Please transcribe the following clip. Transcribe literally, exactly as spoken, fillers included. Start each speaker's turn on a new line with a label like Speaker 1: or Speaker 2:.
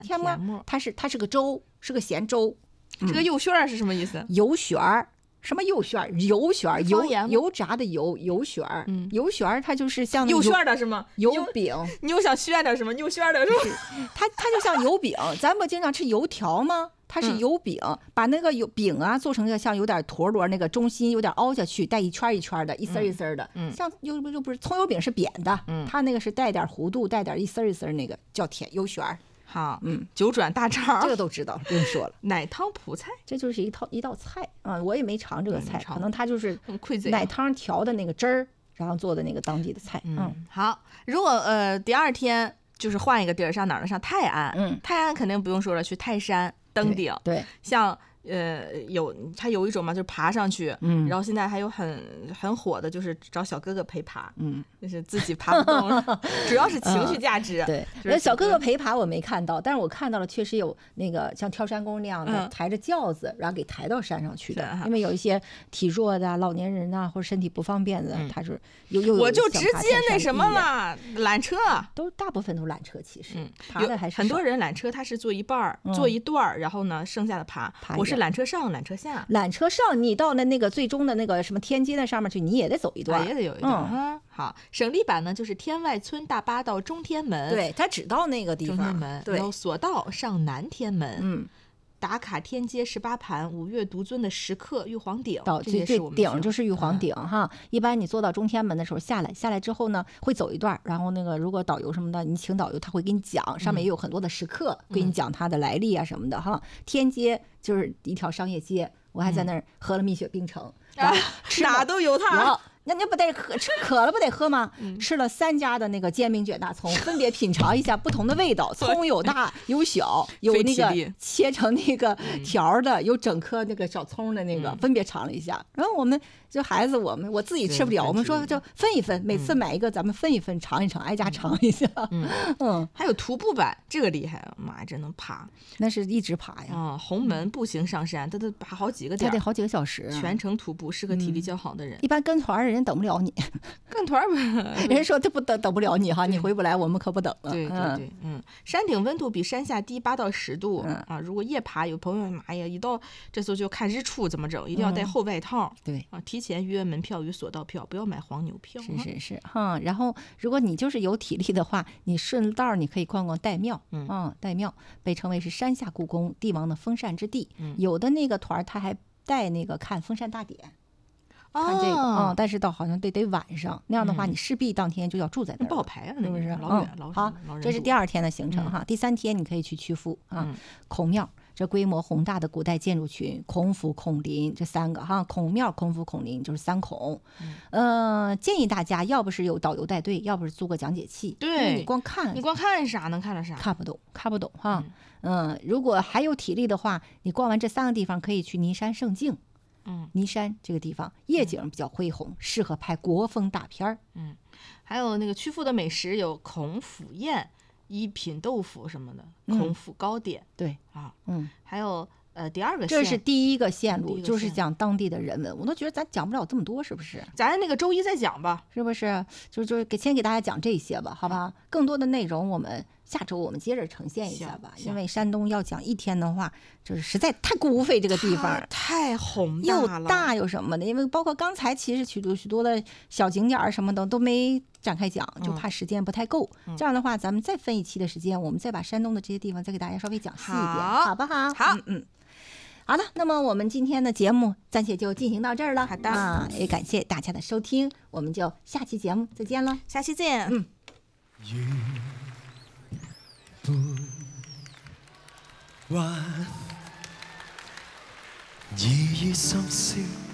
Speaker 1: 甜沫，它是它是个粥，是个咸粥。
Speaker 2: 这个油旋儿是什么意思？
Speaker 1: 油旋儿。什么油旋儿？油旋儿，油油炸的油油旋儿，
Speaker 2: 嗯，
Speaker 1: 油旋儿它就是像
Speaker 2: 油旋儿的是吗？
Speaker 1: 油饼，
Speaker 2: 你又想炫点什么？油旋儿的是吗？
Speaker 1: 它它就像油饼，咱不经常吃油条吗？它是油饼，嗯、把那个油饼啊做成个像有点陀螺，那个中心有点凹下去，带一圈一圈的，一丝一丝的，
Speaker 2: 嗯，
Speaker 1: 像又又不是葱油饼是扁的，
Speaker 2: 嗯，
Speaker 1: 它那个是带点弧度，带点一丝一丝那个叫甜油旋儿。
Speaker 2: 好，
Speaker 1: 嗯，
Speaker 2: 九转大肠，
Speaker 1: 这个都知道，不用说了。
Speaker 2: 奶汤普菜，
Speaker 1: 这就是一套一道菜啊、嗯，我也没尝这个菜，可能它就是奶汤调的那个汁儿，然后做的那个当地的菜。嗯，
Speaker 2: 嗯好，如果呃第二天就是换一个地儿，上哪儿呢？上泰安。
Speaker 1: 嗯，
Speaker 2: 泰安肯定不用说了，去泰山登顶。
Speaker 1: 对，对
Speaker 2: 像。呃，有它有一种嘛，就是爬上去，
Speaker 1: 嗯，
Speaker 2: 然后现在还有很很火的，就是找小哥哥陪爬，
Speaker 1: 嗯，
Speaker 2: 就是自己爬不动了，主要是情绪价值。
Speaker 1: 嗯、对，就是、小哥哥陪爬我没看到，但是我看到了，确实有那个像跳山宫那样的、嗯、抬着轿子，然后给抬到山上去的。因为有一些体弱的、老年人呐、啊，或者身体不方便的，嗯、他是有有
Speaker 2: 我就直接那什么了，缆车
Speaker 1: 都大部分都缆车，其实，
Speaker 2: 嗯，
Speaker 1: 爬的还是
Speaker 2: 很多人缆车他是坐一半儿，嗯、坐一段儿，然后呢剩下的爬。
Speaker 1: 爬
Speaker 2: 我是缆车上，缆车下。
Speaker 1: 缆车上，你到了那个最终的那个什么天阶那上面去，你也得走一段，
Speaker 2: 啊、也得有一段。嗯，好，省力版呢就是天外村大巴到中天门，
Speaker 1: 对，它只到那个地方。
Speaker 2: 中天门，
Speaker 1: 对，
Speaker 2: 然后索道上南天门，
Speaker 1: 嗯，
Speaker 2: 打卡天阶十八盘，五岳独尊的石刻玉皇顶，
Speaker 1: 到最最顶就是玉皇顶、嗯、哈。一般你坐到中天门的时候下来，下来之后呢会走一段，然后那个如果导游什么的，你请导游他会给你讲，上面也有很多的石刻，嗯、给你讲它的来历啊什么的哈。天阶就是一条商业街。我还在那儿喝了蜜雪冰城，
Speaker 2: 嗯、然后吃哪都有它。
Speaker 1: 那你不得喝，吃渴了不得喝吗？嗯、吃了三家的那个煎饼卷大葱，分别品尝一下不同的味道。葱有大有小，有那个切成那个条的，嗯、有整颗那个小葱的那个，嗯、分别尝了一下。然后我们就孩子，我们我自己吃不了，我们说就分一分，每次买一个，咱们分一分尝一尝，挨家尝一下。
Speaker 2: 嗯嗯，还有徒步版，这个厉害了，妈呀，真能爬！
Speaker 1: 那是一直爬呀。
Speaker 2: 啊，红门步行上山，他得爬好几个点，
Speaker 1: 他得好几个小时，
Speaker 2: 全程徒步，适合体力较好的人。
Speaker 1: 一般跟团人等不了你，
Speaker 2: 跟团
Speaker 1: 人说这不等等不了你哈，你回不来，我们可不等了。
Speaker 2: 对对对，嗯，山顶温度比山下低八到十度啊。如果夜爬，有朋友妈呀，一到这时候就看日出，怎么整？一定要带厚外套。
Speaker 1: 对
Speaker 2: 啊，提前约门票与索道票，不要买黄牛票。
Speaker 1: 是是是哈。然后，如果你就是有体力的话，你顺道你可以逛逛岱庙。嗯，岱庙被称为是山下故宫，帝王的封禅之地。有的那个团他还带那个看封禅大典。看这个啊、哦嗯，但是到好像得得晚上，那样的话你势必当天就要住在那儿，
Speaker 2: 不好排啊，
Speaker 1: 是不是？
Speaker 2: 老远、嗯、老
Speaker 1: 好，这是第二天的行程哈。嗯、第三天你可以去曲阜啊，嗯、孔庙，这规模宏大的古代建筑群，孔府、孔林这三个哈，孔庙、孔府、孔林就是三孔。嗯，呃，建议大家要不是有导游带队，要不是租个讲解器，
Speaker 2: 对，
Speaker 1: 你光看，
Speaker 2: 你光看啥能看到啥？
Speaker 1: 看不懂，看不懂哈。嗯，嗯如果还有体力的话，你逛完这三个地方，可以去尼山胜境。
Speaker 2: 嗯，
Speaker 1: 尼山这个地方夜景比较恢宏，嗯、适合拍国风大片儿。
Speaker 2: 嗯，还有那个曲阜的美食有孔府宴、一品豆腐什么的，嗯、孔府糕点。
Speaker 1: 对
Speaker 2: 啊，
Speaker 1: 嗯，
Speaker 2: 还有呃第二个线，
Speaker 1: 这是第一个线路，就是讲当地的人文。我都觉得咱讲不了这么多，是不是？
Speaker 2: 咱那个周一再讲吧，
Speaker 1: 是不是？就就给先给大家讲这些吧，好吧？更多的内容我们下周我们接着呈现一下吧，因为山东要讲一天的话，就是实在太孤费这个地方，
Speaker 2: 太宏大了，
Speaker 1: 又大又什么的。因为包括刚才其实许多许多的小景点什么的都没展开讲，就怕时间不太够。嗯、这样的话，咱们再分一期的时间，我们再把山东的这些地方再给大家稍微讲细一点，好, 好不好？
Speaker 2: 好，
Speaker 1: 嗯嗯。好的，那么我们今天的节目暂且就进行到这儿了。
Speaker 2: 好的
Speaker 1: 啊，也感谢大家的收听，我们就下期节目再见了，
Speaker 2: 下期见。
Speaker 1: 嗯。
Speaker 3: 玩，依依心聲